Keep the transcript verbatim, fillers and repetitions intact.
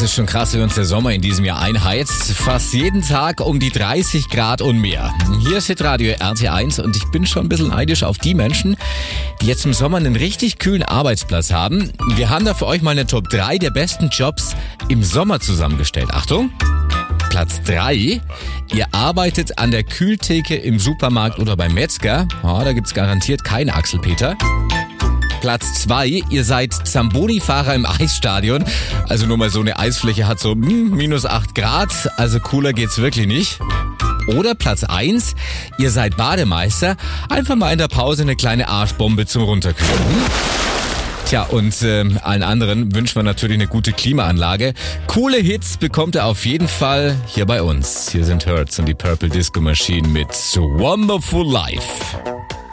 ist schon krass, wie uns der Sommer in diesem Jahr einheizt. Fast jeden Tag um die dreißig Grad und mehr. Hier ist Hitradio R T eins und ich bin schon ein bisschen neidisch auf die Menschen, die jetzt im Sommer einen richtig kühlen Arbeitsplatz haben. Wir haben da für euch mal eine Top drei der besten Jobs im Sommer zusammengestellt. Achtung! Platz drei. Ihr arbeitet an der Kühltheke im Supermarkt oder beim Metzger. Oh, da gibt's garantiert keinen Axelpeter. Platz zwei. Ihr seid Zamboni-Fahrer im Eisstadion. Also nur mal so eine Eisfläche hat so hm, minus acht Grad. Also cooler geht's wirklich nicht. Oder Platz eins. Ihr seid Bademeister. Einfach mal in der Pause eine kleine Arschbombe zum Runterkühlen. Tja, und äh, allen anderen wünschen wir natürlich eine gute Klimaanlage. Coole Hits bekommt ihr auf jeden Fall hier bei uns. Hier sind Hertz und die Purple Disco Machine mit So Wonderful Life.